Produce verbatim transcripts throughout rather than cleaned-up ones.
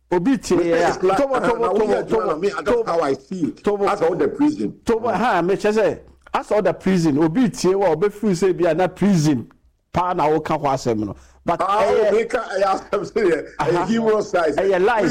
Obi tie ya. Tobo tobo tobo tobo. That's how I see it. That's all the prison. Tobo ha me say as all the prison obi tie wa obi free say be na prison pa na wo ka ho asem no. But I make I say a hero size. A life.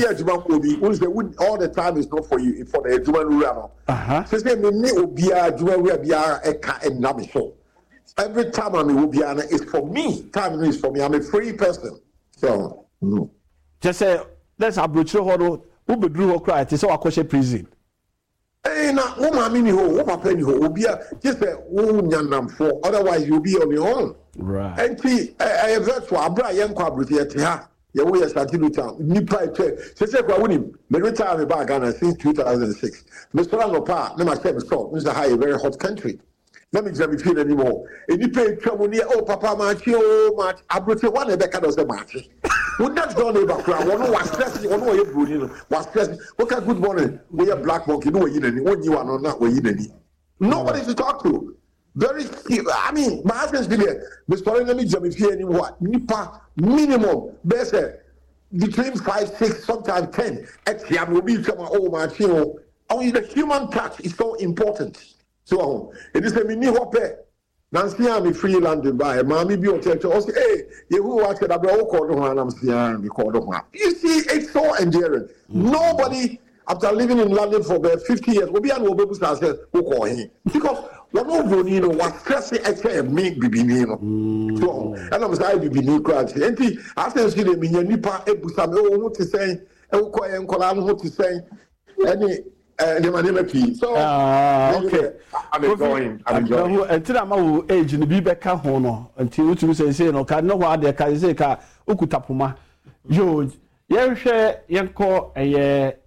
All the time is not for you, for the human rule. Uh-huh. So say me ni obi a juma we bia e ka enam so. Every time I'm in Ubiana is for me. Time is for me. I'm a free person. So no. Just say let's approach the horo. Who be drew cry to say wakoshe prison. Eh na wo ma mi ni ho, wo papa ni ho. Obia just say wo nyanam for. Otherwise you'll be on your own. Right. And see, I that's why abra yen kwa abrotie ete ha. Ye wo ye start to town. Nipa ete. Say say kwa wonim. Me retire me back Ghana since two thousand six. Me so no pa, me ma say me so. This is a high very hot country. Let me just be feel anymore. And you pay trouble near oh papa match oh match. I brought you one Rebecca does the match. Would not go neighbor crowd. One was stressing, one way you was stressing. Okay, good morning. We are black monkey, no way in any one you are not way in any. Nobody to talk to. Very I mean, my husband's been here. Mister Let me just be feel anymore. Nipa minimum best between five, six, sometimes ten. Actually, I will be some oh match, you know. Only the human touch is so important. So it is a mini hope. Nancy, I'm free London by Mammy be on tell us, hey, you who watch it, I'll call the one I'm seeing, we call the one. You see, it's so endearing. Mm-hmm. Nobody, after living in London for about fifty years, will be an over who call him. Because one of you know what stressing except me be being. So, and I'm sorry, be being crowd. And after see them in your nipa, a busam, oh, what to say, and what to say, any. Uh, so uh, okay. I'm enjoying. I'm enjoying. Until I'm our age in the Bibeka Hono, until you say, say, no, can know what they can say, Ukutapuma. You, you share Yanko, a year,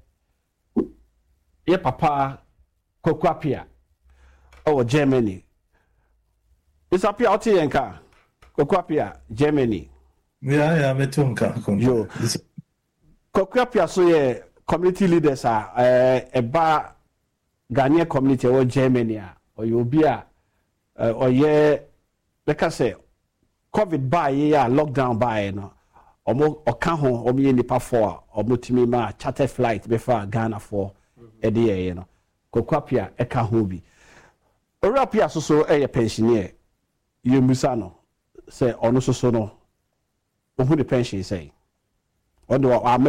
your papa, Kokwapia, or Germany. It's up here, Yanka, Kokwapia, Germany. Yeah, yeah, me too. You, Kokwapia, so yeah. Community leaders are uh, a bar Ghanaian community or Germany or you'll be a or yeah, like I say, COVID by yeah, lockdown by no or more or can home or me in the pa for or multimima charter flight before Ghana for a day, you know. Kokwapia a kahubi. Orapia so so a pensioner. You musano say or no so no. Who the pension say? Or do I